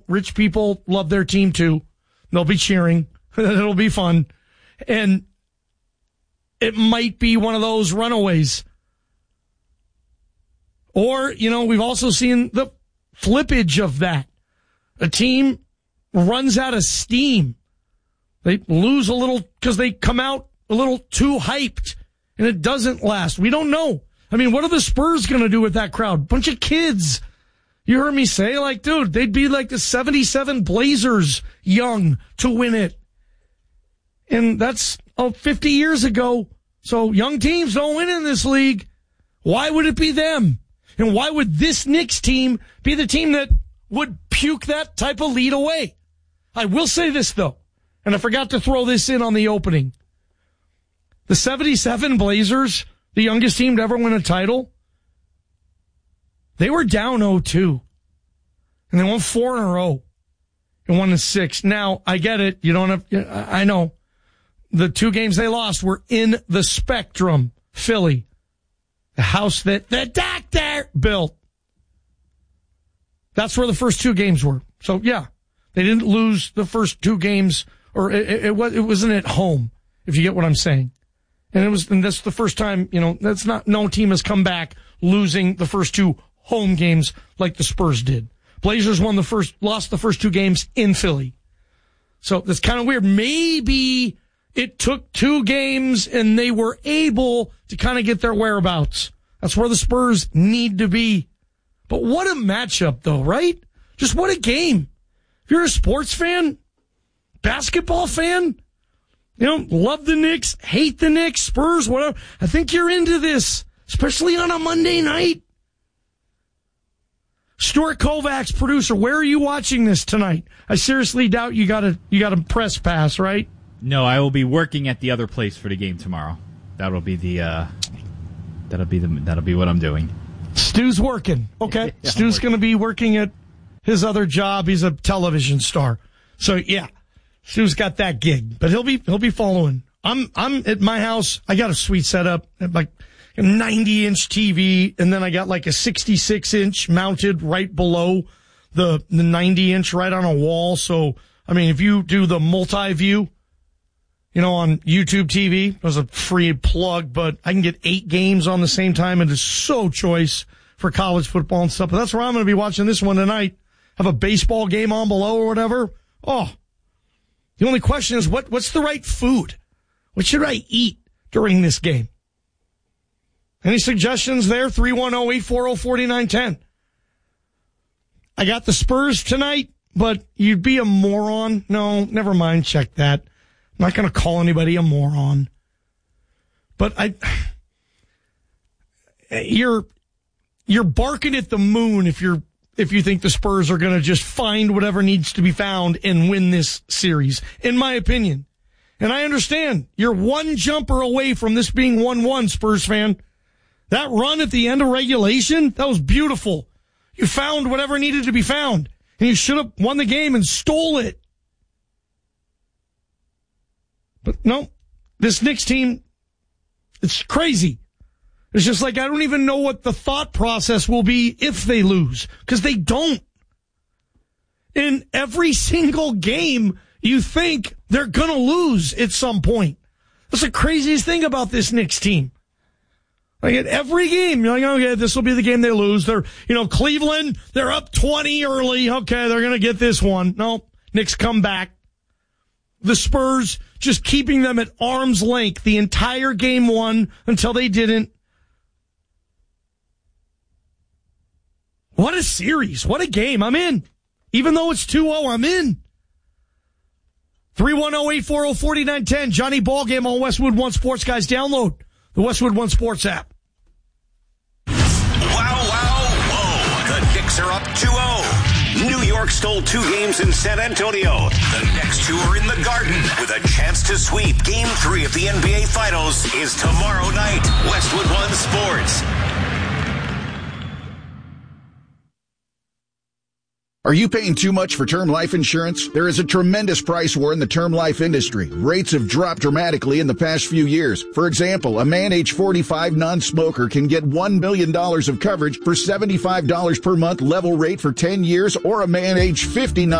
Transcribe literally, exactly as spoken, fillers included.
Rich people love their team too. They'll be cheering. It'll be fun. And it might be one of those runaways. Or, you know, we've also seen the flippage of that. A team runs out of steam. They lose a little because they come out a little too hyped, and it doesn't last. We don't know. I mean, what are the Spurs going to do with that crowd? Bunch of kids. You heard me say, like, dude, they'd be like the seventy-seven Blazers young to win it. And that's oh, fifty years ago. So young teams don't win in this league. Why would it be them? And why would this Knicks team be the team that would puke that type of lead away? I will say this, though, and I forgot to throw this in on the opening. The seventy-seven Blazers, the youngest team to ever win a title, they were down oh two. And they won four in a row and won in six. Now, I get it. You don't have, I know. The two games they lost were in the Spectrum, Philly. The house that the doctor built. That's where the first two games were. So, yeah, they didn't lose the first two games, or it, it, it, was, it wasn't at home, if you get what I'm saying. And it was, and that's the first time, you know, that's not, no team has come back losing the first two home games like the Spurs did. Blazers won the first, lost the first two games in Philly. So that's kind of weird. Maybe it took two games and they were able to kind of get their whereabouts. That's where the Spurs need to be. But what a matchup, though, right? Just what a game. If you're a sports fan, basketball fan, you know, love the Knicks, hate the Knicks, Spurs, whatever, I think you're into this, especially on a Monday night. Stuart Kovacs, producer, where are you watching this tonight? I seriously doubt you got a you got a press pass, right? No, I will be working at the other place for the game tomorrow. That'll be the uh, that'll be the that'll be what I'm doing. Stu's working. Okay, yeah, Stu's going to be working at his other job. He's a television star, so yeah, Stu's got that gig. But he'll be he'll be following. I'm I'm at my house. I got a sweet setup, like a ninety inch T V, and then I got like a sixty-six inch mounted right below the the ninety inch, right on a wall. So I mean, if you do the multi view, you know, on YouTube T V, it was a free plug, but I can get eight games on the same time. It is so choice for college football and stuff. But that's where I'm going to be watching this one tonight. Have a baseball game on below or whatever. Oh, the only question is what, what's the right food? What should I eat during this game? Any suggestions there? three one zero, eight four zero, four nine one zero. I got the Spurs tonight, but you'd be a moron. No, never mind. Check that. I'm not going to call anybody a moron. But I, you're, you're barking at the moon if you're, if you think the Spurs are going to just find whatever needs to be found and win this series, in my opinion. And I understand you're one jumper away from this being one one, Spurs fan. That run at the end of regulation, that was beautiful. You found whatever needed to be found, and you should have won the game and stole it. But no, this Knicks team, it's crazy. It's just like I don't even know what the thought process will be if they lose, because they don't. In every single game, you think they're going to lose at some point. That's the craziest thing about this Knicks team. Like at every game, you're like, okay, this will be the game they lose. They're, you know, Cleveland, they're up twenty early. Okay, they're going to get this one. No, Knicks come back. The Spurs just keeping them at arm's length the entire game one until they didn't. What a series. What a game. I'm in. Even though it's two oh, I'm in. three one zero, eight four zero, four nine one zero. Johnny Ballgame on Westwood One Sports. Guys, download the Westwood One Sports app. Wow, wow, whoa. The Knicks are up two oh. New York stole two games in San Antonio. The next two are in the Garden with a chance to sweep. Game three of the N B A Finals is tomorrow night. Westwood One Sports. Are you paying too much for term life insurance? There is a tremendous price war in the term life industry. Rates have dropped dramatically in the past few years. For example, a man age forty-five non-smoker can get one million dollars of coverage for seventy-five dollars per month level rate for ten years, or a man age fifty